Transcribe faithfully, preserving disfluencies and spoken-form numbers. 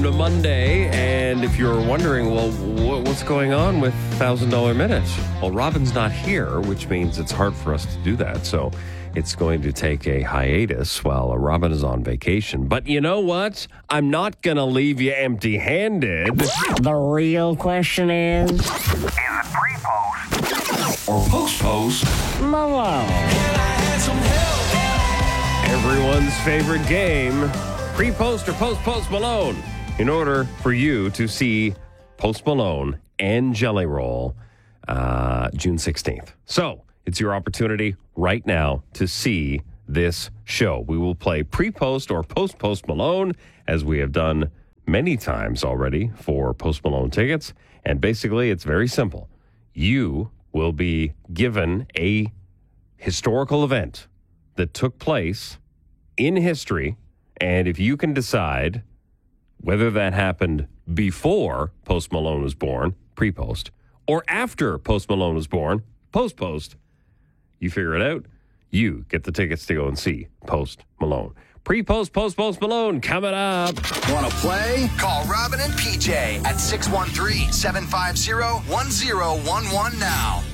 a Monday. And if you're wondering, well, wh- what's going on with one thousand dollars Minute? Well, Robin's not here, which means it's hard for us to do that. So it's going to take a hiatus while Robin is on vacation. But you know what? I'm not going to leave you empty-handed. The real question is... Is it pre-post or post-post? Malone. Everyone's favorite game, pre-post or post-post Malone. In order for you to see Post Malone and Jelly Roll uh, June sixteenth. So it's your opportunity right now to see this show. We will play pre-post or post-post Malone, as we have done many times already for Post Malone tickets. And basically, it's very simple. You will be given a historical event that took place in history, and if you can decide whether that happened before Post Malone was born, pre-post, or after Post Malone was born, post-post, you figure it out, you get the tickets to go and see Post Malone. Pre-post, post-post Malone coming up. Want to play? Call Robin and P J at six one three, seven five zero, one zero one one now.